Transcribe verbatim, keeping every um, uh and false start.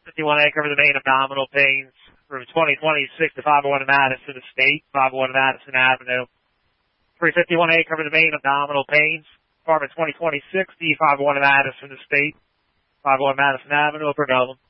fifty-one A cover the main abdominal pains. Room twenty twenty-six to five oh one Madison Estate, five oh one Madison Avenue. three fifty-one A cover the main abdominal pains. Apartment twenty twenty-six, D five oh one Madison Estate, five oh one Madison Avenue, Upper Dublin.